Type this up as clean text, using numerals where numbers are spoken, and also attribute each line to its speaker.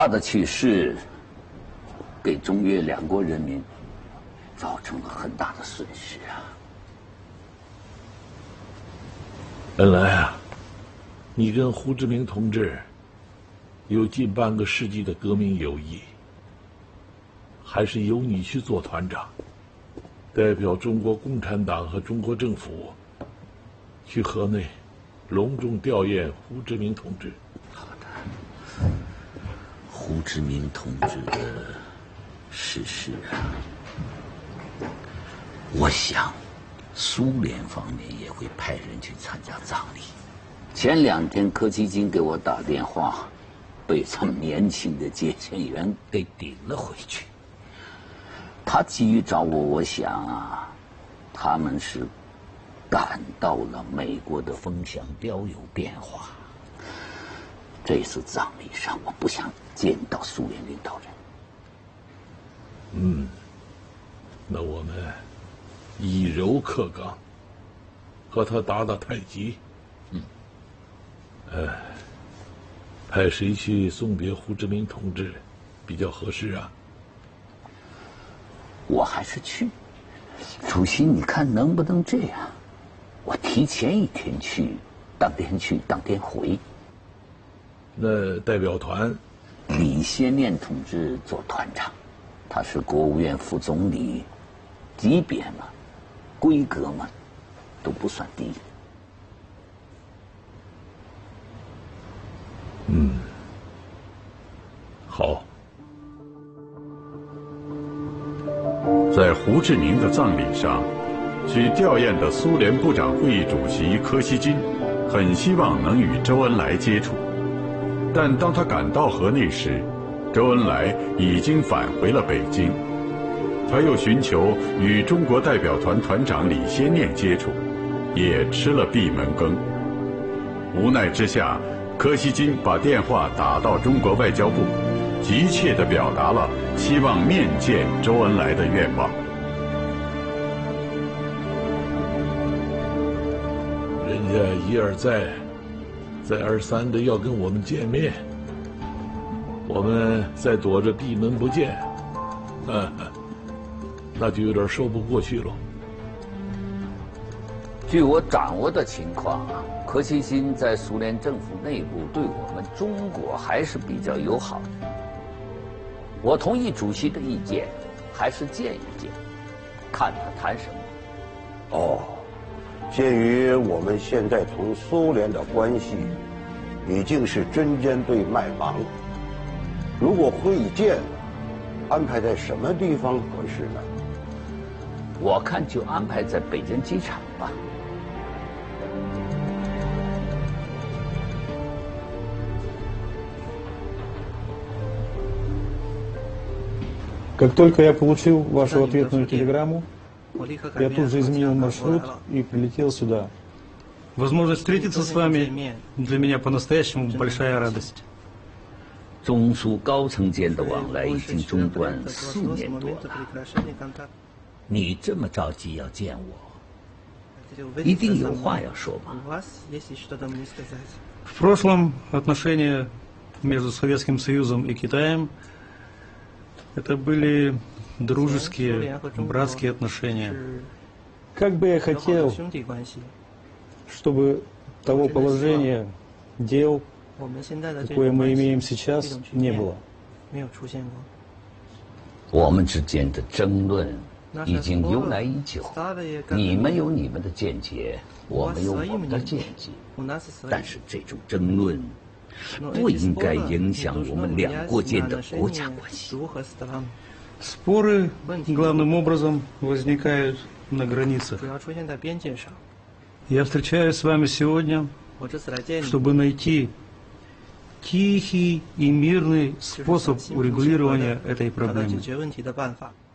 Speaker 1: 他的去世给中越两国人民造成了很大的损失啊。
Speaker 2: 本来啊，你跟胡志明同志有近半个世纪的革命友谊，还是由你去做团长，代表中国共产党和中国政府去河内隆重吊唁胡志明同志。
Speaker 1: 好的，胡志明同志的逝世啊，我想苏联方面也会派人去参加葬礼。前2天柯基金给我打电话，被这么年轻的接线员给顶了回去。他急于找我，我想啊，他们是感到了美国的风向标有变化。这次葬礼上，我不想见到苏联领导人。
Speaker 2: 那我们以柔克刚，和他打打太极。派谁去送别胡志明同志比较合适啊？
Speaker 1: 我还是去。主席，你看能不能这样？我提前1天去，当天去，当天回。
Speaker 2: 那代表团，
Speaker 1: 李先念同志做团长，他是国务院副总理，级别嘛，规格嘛，都不算低。
Speaker 2: 好。
Speaker 3: 在胡志明的葬礼上，去吊唁的苏联部长会议主席柯西金很希望能与周恩来接触，但当他赶到河内时，周恩来已经返回了北京。他又寻求与中国代表团团长李先念接触，也吃了闭门羹。无奈之下，柯西金把电话打到中国外交部，急切地表达了希望面见周恩来的愿望。
Speaker 2: 人家一而再，再而三的要跟我们见面，我们再躲着闭门不见，那就有点说不过去了。
Speaker 1: 据我掌握的情况啊，柯西金在苏联政府内部对我们中国还是比较友好的。我同意主席的意见，还是见一见，看他谈什么。
Speaker 4: 鉴于我们现在同苏联的关系已经是针尖对麦芒，如果会见安排在什么地方合适呢？
Speaker 1: 我看就安排在北京机场吧。
Speaker 5: Как только я получил вашу ответную телеграмму, я тут же изменил маршрут и прилетел сюда. Возможность встретиться с вами для меня по-настоящему большая радость.
Speaker 1: 中苏高层间的往来已经中断4年多了，你这么着急要见我，一定有话要说吧？
Speaker 5: В прошлом отношения между Советским Союзом и Китаем это были дружеские, братские отношения. Как бы я хотел, чтобы того положения, дел, какое мы имеем сейчас, не было.
Speaker 1: 我们之间的争论已经由来已久，你们有你们的见解，我们有我们的见解，但是这种争论不应该影响我们两国间的国家关系。
Speaker 5: Споры главным образом возникают на границах. Я встречаюсь с вами сегодня, чтобы найти тихий и мирный способ урегулирования этой проблемы.